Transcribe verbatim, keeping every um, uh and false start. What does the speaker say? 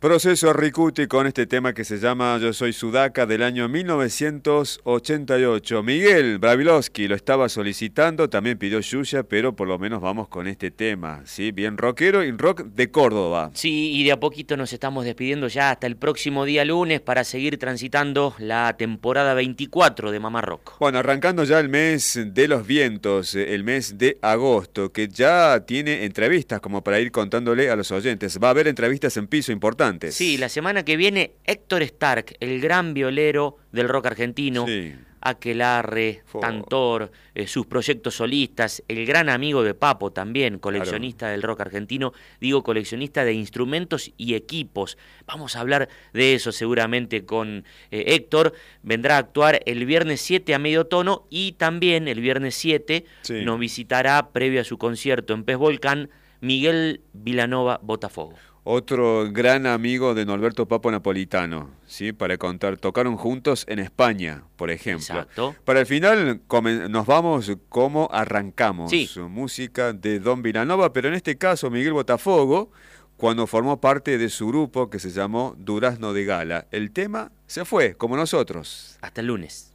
Proceso Ricuti con este tema que se llama Yo soy Sudaca del año mil novecientos ochenta y ocho. Miguel Bravilowski lo estaba solicitando, también pidió Yuya, pero por lo menos vamos con este tema, ¿sí? Bien rockero y rock de Córdoba. Sí, y de a poquito nos estamos despidiendo ya hasta el próximo día lunes para seguir transitando la temporada veinticuatro de Mamá Rock. Bueno, arrancando ya el mes de los vientos, el mes de agosto, que ya tiene entrevistas como para ir contándole a los oyentes. Va a haber entrevistas en piso importantes. Sí, la semana que viene Héctor Stark, el gran violero del rock argentino, sí. Aquelarre, oh. Tantor, eh, sus proyectos solistas, el gran amigo de Papo también, coleccionista claro. del rock argentino, digo coleccionista de instrumentos y equipos. Vamos a hablar de eso seguramente con eh, Héctor. Vendrá a actuar el viernes siete a medio tono y también el viernes siete sí. nos visitará, previo a su concierto en Pez Volcán, Miguel Vilanova Botafogo. Otro gran amigo de Norberto Papo Napolitano, ¿sí? Para contar, tocaron juntos en España, por ejemplo. Exacto. Para el final nos vamos como arrancamos, sí. música de Don Vilanova, pero en este caso Miguel Botafogo, cuando formó parte de su grupo que se llamó Durazno de Gala. El tema se fue, como nosotros. Hasta el lunes.